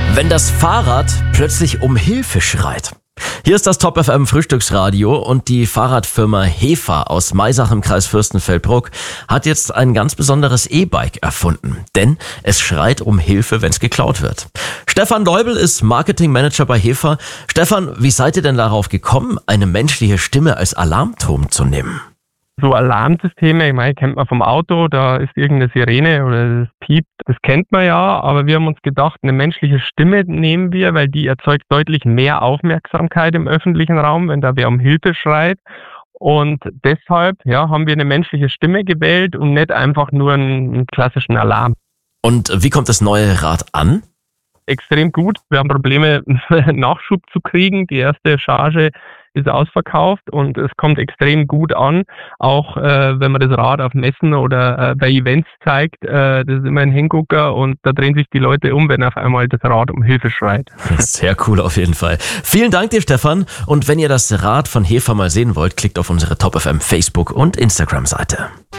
Wenn das Fahrrad plötzlich um Hilfe schreit. Hier ist das Top FM Frühstücksradio und die Fahrradfirma Hefa aus Maisach im Kreis Fürstenfeldbruck hat jetzt ein ganz besonderes E-Bike erfunden. Denn es schreit um Hilfe, wenn es geklaut wird. Stefan Deubel ist Marketingmanager bei Hefa. Stefan, wie seid ihr denn darauf gekommen, eine menschliche Stimme als Alarmton zu nehmen? So Alarmsysteme, ich meine, kennt man vom Auto, da ist irgendeine Sirene oder das piept, das kennt man ja, aber wir haben uns gedacht, eine menschliche Stimme nehmen wir, weil die erzeugt deutlich mehr Aufmerksamkeit im öffentlichen Raum, wenn da wer um Hilfe schreit. Und deshalb haben wir eine menschliche Stimme gewählt und nicht einfach nur einen klassischen Alarm. Und wie kommt das neue Rad an? Extrem gut. Wir haben Probleme, Nachschub zu kriegen. Die erste Charge ist ausverkauft und es kommt extrem gut an. Auch wenn man das Rad auf Messen oder bei Events zeigt, das ist immer ein Hingucker und da drehen sich die Leute um, wenn auf einmal das Rad um Hilfe schreit. Sehr cool auf jeden Fall. Vielen Dank dir, Stefan. Und wenn ihr das Rad von Hefa mal sehen wollt, klickt auf unsere Top FM Facebook und Instagram Seite.